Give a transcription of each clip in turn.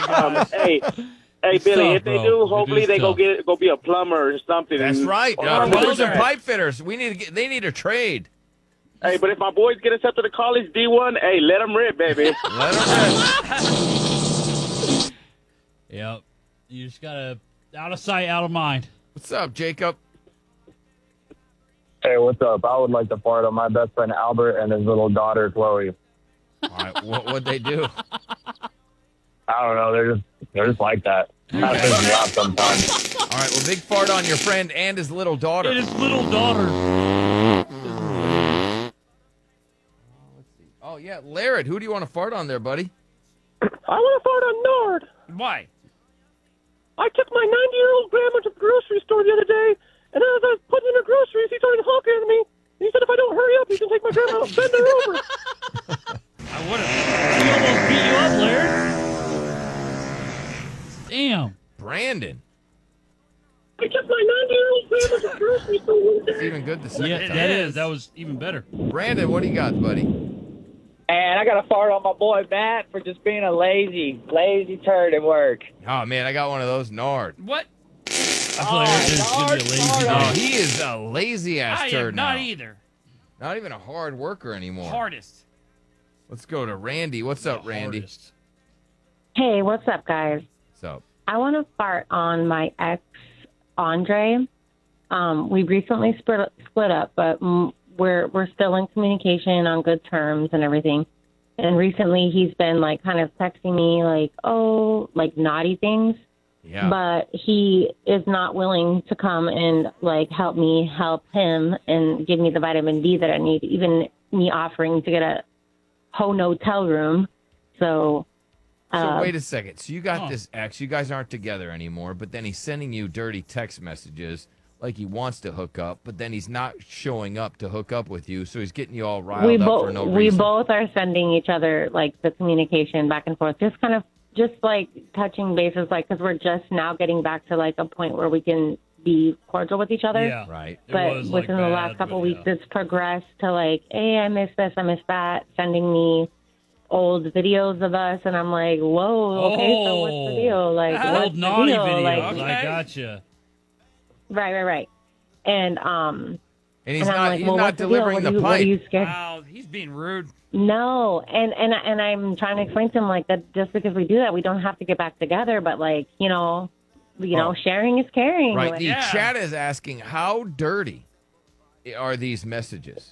Hey, It's Billy, tough, if they bro. do, It hopefully is they tough. go be a plumber or something. That's right. Or Plumbers and that. pipe fitters. They need a trade. Hey, but if my boys get accepted to college D1, hey, let them rip, baby. Let them Yep. You just gotta out of sight, out of mind. What's up, Jacob? Hey, what's up? I would like to fart on my best friend Albert and his little daughter Chloe. All right, what'd they do? I don't know. They're just like that. I think you laugh sometimes. All right, well, big fart on your friend and his little daughter. And his little daughter. Oh, yeah, Laird, who do you want to fart on there, buddy? I want to fart on Nord. Why? I took my 90-year-old grandma to the grocery store the other day, and as I was putting in her groceries, he started honking at me. And he said if I don't hurry up, he's going to take my grandma and bend her over. I would have. He almost beat you up, Laird. Damn. Brandon. I took my 90-year-old grandma to the grocery store one It's day. even good the second Yeah, time. that is. That was even better. Brandon, what do you got, buddy? And I got to fart on my boy Matt for just being a lazy turd at work. Oh, man, I got one of those. Nard. What? I feel like it's gonna be a lazy Oh, day. he is a lazy-ass I turd am not now. either. Not even a hard worker anymore. Hardest. Let's go to Randy. What's up, Randy? Hardest. Hey, what's up, guys? What's up? I want to fart on my ex, Andre. We recently split up, but we're still in communication on good terms and everything. And recently, he's been like kind of texting me like, oh, like naughty things. Yeah. But he is not willing to come and like help me help him and give me the vitamin D that I need. Even me offering to get a hotel room. So wait a second. So you got this ex. You guys aren't together anymore, but then he's sending you dirty text messages like he wants to hook up, but then he's not showing up to hook up with you, so he's getting you all riled up for no reason. we both are sending each other like the communication back and forth, just kind of just like touching bases, like because we're just now getting back to like a point where we can be cordial with each other. Yeah. Right. It But was, within the bad, last couple but weeks, yeah. it's progressed to like, hey, I miss this, I miss that, sending me old videos of us, and I'm like, whoa, okay, so what's the deal? Like, what's Old the naughty deal? videos. Like, I gotcha. right. And And he's and I'm not like, he's well, not what's the deal? delivering What the are you pipe. scared? Wow, he's being rude. No, and I'm trying to explain to him like that just because we do that, we don't have to get back together, but like, sharing is caring. Right. Like, The chat is asking, how dirty are these messages?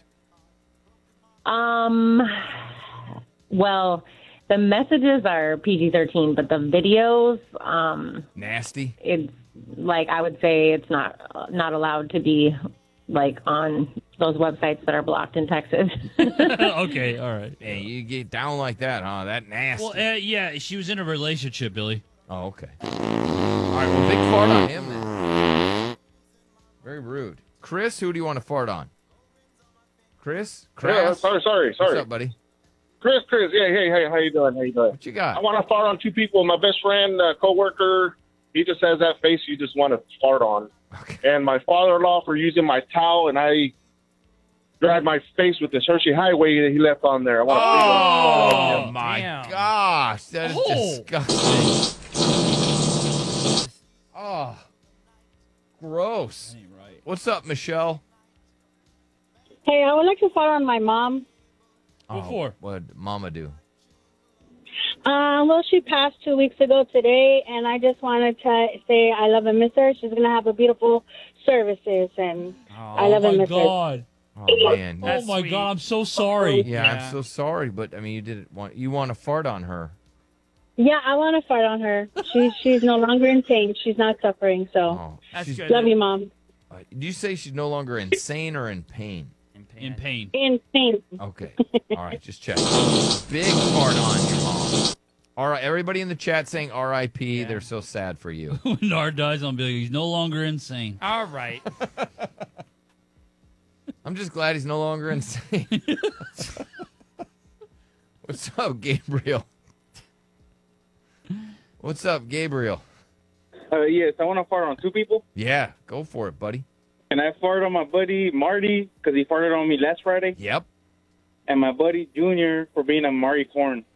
Well, the messages are PG-13, but the videos, Nasty. it's like I would say it's not allowed to be like on those websites that are blocked in Texas. Okay, all right. Hey, you get down like that, huh? That nasty. Well, yeah, she was in a relationship, Billy. Oh, okay. All right, well, big fart on him then. Very rude. Chris, who do you want to fart on? Chris? Yeah, sorry. What's up, buddy? Chris. Yeah, hey, how you doing? What you got? I want to fart on two people. My best friend, coworker, he just has that face you just want to fart on. Okay. And my father-in-law for using my towel, and I dried my face with this Hershey Highway that he left on there. I want Oh, to my Damn. gosh. That is disgusting. Oh, gross. Ain't right. What's up, Michelle? Hey, I would like to fart on my mom. What for? What'd Mama do? Well, she passed 2 weeks ago today, and I just wanted to say I love and miss her. She's going to have a beautiful services, and I love and Oh, my miss her. God. Oh, man. Oh, That's my sweet. God. I'm so sorry. Yeah, Yeah. I'm so sorry, but I mean, you want to fart on her. Yeah, I want to fart on her. She's no longer in pain. She's not suffering, so Oh, That's she's- good. love you, Mom. Did you say she's no longer insane or in pain? In pain. In pain. Okay. All right, just check. Big fart on your mom. All right, everybody in the chat saying R.I.P. Yeah. They're so sad for you. When Nard dies on Billy, he's no longer insane. All right. I'm just glad he's no longer insane. What's up, Gabriel? What's up, Gabriel? Yes, I want to fart on two people. Yeah, go for it, buddy. And I farted on my buddy Marty because he farted on me last Friday, Yep. and my buddy Junior for being a Mari Corn.